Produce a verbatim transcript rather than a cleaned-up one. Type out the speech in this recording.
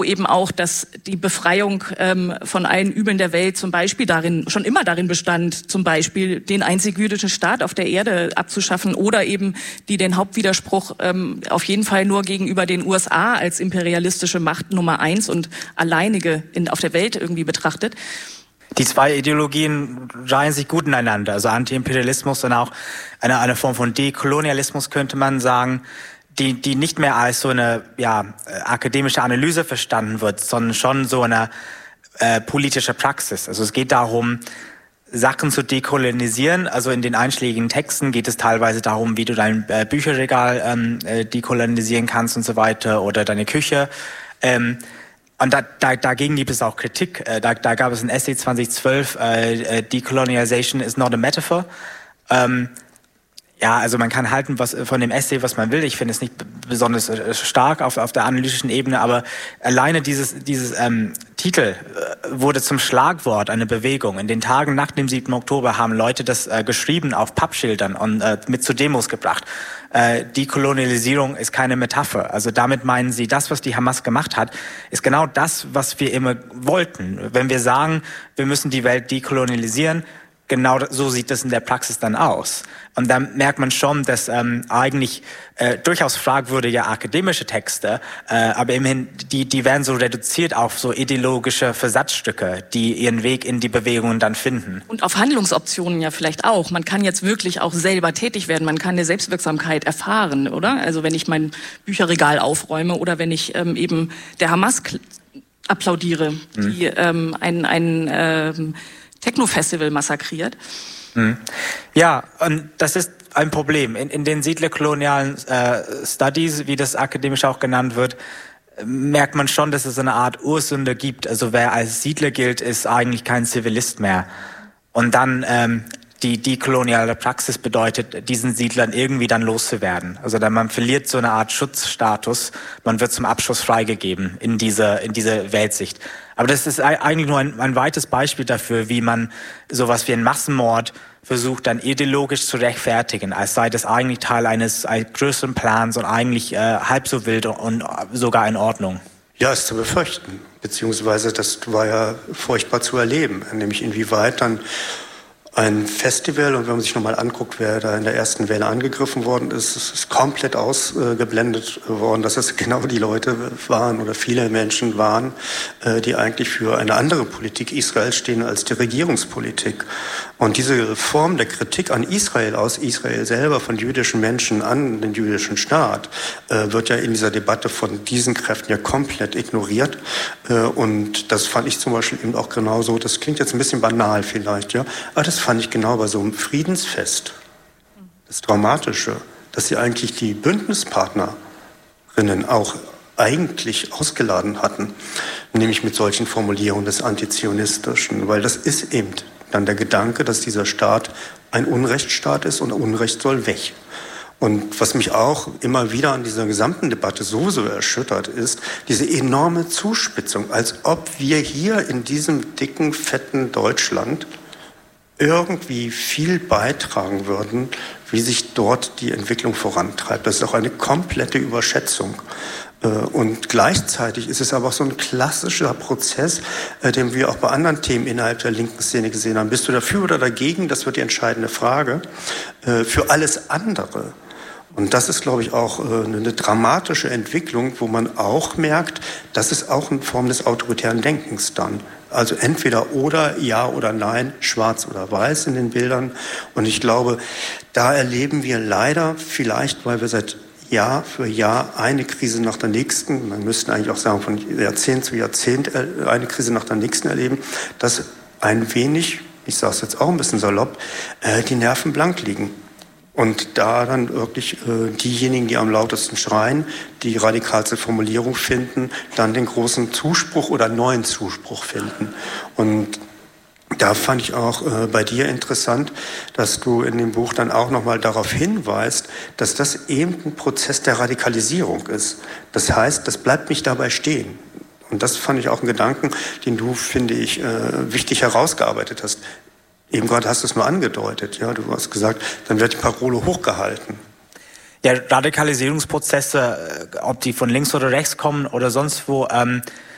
eben auch, dass die Befreiung ähm, von allen Übeln der Welt zum Beispiel darin, schon immer darin bestand, zum Beispiel den einzig jüdischen Staat auf der Erde abzuschaffen oder eben die den Hauptwiderspruch ähm, auf jeden Fall nur gegenüber den U S A als imperialistische Macht Nummer eins und alleinige in, auf der Welt irgendwie betrachtet. Die zwei Ideologien reihen sich gut ineinander, also Antiimperialismus und auch eine, eine Form von Dekolonialismus könnte man sagen, die, die nicht mehr als so eine ja, akademische Analyse verstanden wird, sondern schon so eine äh, politische Praxis. Also es geht darum, Sachen zu dekolonisieren. Also in den einschlägigen Texten geht es teilweise darum, wie du dein äh, Bücherregal ähm, äh, dekolonisieren kannst und so weiter oder deine Küche. Ähm, und da, da, dagegen gibt es auch Kritik. Äh, da, da gab es ein Essay zwanzig zwölf, äh, Decolonialization is not a metaphor. Ähm, Ja, also man kann halten was von dem Essay, was man will. Ich finde es nicht besonders stark auf, auf der analytischen Ebene, aber alleine dieses, dieses ähm, Titel äh, wurde zum Schlagwort einer Bewegung. In den Tagen nach dem siebten Oktober haben Leute das äh, geschrieben auf Pappschildern und äh, mit zu Demos gebracht. Äh, Dekolonialisierung ist keine Metapher. Also damit meinen sie, das, was die Hamas gemacht hat, ist genau das, was wir immer wollten. Wenn wir sagen, wir müssen die Welt dekolonialisieren, genau so sieht das in der Praxis dann aus. Und dann merkt man schon, dass ähm, eigentlich äh, durchaus fragwürdige akademische Texte, äh, aber immerhin, die, die werden so reduziert auf so ideologische Versatzstücke, die ihren Weg in die Bewegungen dann finden. Und auf Handlungsoptionen ja vielleicht auch. Man kann jetzt wirklich auch selber tätig werden, man kann eine Selbstwirksamkeit erfahren, oder? Also wenn ich mein Bücherregal aufräume oder wenn ich ähm, eben der Hamas applaudiere, mhm. die ähm, ein, ein ähm, Techno-Festival massakriert. Hm. Ja, und das ist ein Problem. In, in den siedlerkolonialen äh, Studies, wie das akademisch auch genannt wird, merkt man schon, dass es eine Art Ursünde gibt. Also wer als Siedler gilt, ist eigentlich kein Zivilist mehr. Und dann ähm, die dekoloniale Praxis bedeutet, diesen Siedlern irgendwie dann loszuwerden. Also dann man verliert so eine Art Schutzstatus, man wird zum Abschuss freigegeben in dieser in dieser Weltsicht. Aber das ist eigentlich nur ein, ein weites Beispiel dafür, wie man sowas wie einen Massenmord versucht, dann ideologisch zu rechtfertigen, als sei das eigentlich Teil eines, eines größeren Plans und eigentlich äh, halb so wild und, und sogar in Ordnung. Ja, ist zu befürchten, beziehungsweise das war ja furchtbar zu erleben, nämlich inwieweit dann ein Festival, und wenn man sich nochmal anguckt, wer da in der ersten Welle angegriffen worden ist, es ist komplett ausgeblendet worden, dass es genau die Leute waren oder viele Menschen waren, die eigentlich für eine andere Politik Israels stehen als die Regierungspolitik. Und diese Form der Kritik an Israel, aus Israel selber, von jüdischen Menschen an den jüdischen Staat, wird ja in dieser Debatte von diesen Kräften ja komplett ignoriert. Und das fand ich zum Beispiel eben auch genauso, das klingt jetzt ein bisschen banal vielleicht, ja, aber das fand ich genau bei so einem Friedensfest, das Dramatische, dass sie eigentlich die Bündnispartnerinnen auch eigentlich ausgeladen hatten, nämlich mit solchen Formulierungen des Antizionistischen, weil das ist eben dann der Gedanke, dass dieser Staat ein Unrechtsstaat ist und Unrecht soll weg. Und was mich auch immer wieder an dieser gesamten Debatte sowieso erschüttert, ist diese enorme Zuspitzung, als ob wir hier in diesem dicken, fetten Deutschland irgendwie viel beitragen würden, wie sich dort die Entwicklung vorantreibt. Das ist auch eine komplette Überschätzung. Und gleichzeitig ist es aber auch so ein klassischer Prozess, den wir auch bei anderen Themen innerhalb der linken Szene gesehen haben. Bist du dafür oder dagegen? Das wird die entscheidende Frage. Für alles andere. Und das ist, glaube ich, auch eine dramatische Entwicklung, wo man auch merkt, das ist auch eine Form des autoritären Denkens dann. Also entweder oder, ja oder nein, schwarz oder weiß in den Bildern. Und ich glaube, da erleben wir leider vielleicht, weil wir seit Jahr für Jahr eine Krise nach der nächsten, man müsste eigentlich auch sagen, von Jahrzehnt zu Jahrzehnt eine Krise nach der nächsten erleben, dass ein wenig, ich sage es jetzt auch ein bisschen salopp, die Nerven blank liegen. Und da dann wirklich äh, diejenigen, die am lautesten schreien, die radikalste Formulierung finden, dann den großen Zuspruch oder neuen Zuspruch finden. Und da fand ich auch äh, bei dir interessant, dass du in dem Buch dann auch nochmal darauf hinweist, dass das eben ein Prozess der Radikalisierung ist. Das heißt, das bleibt nicht dabei stehen. Und das fand ich auch einen Gedanken, den du, finde ich, äh, wichtig herausgearbeitet hast. Eben gerade hast du es nur angedeutet, ja, du hast gesagt, dann wird die Parole hochgehalten. Ja, Radikalisierungsprozesse, ob die von links oder rechts kommen oder sonst wo, ähm,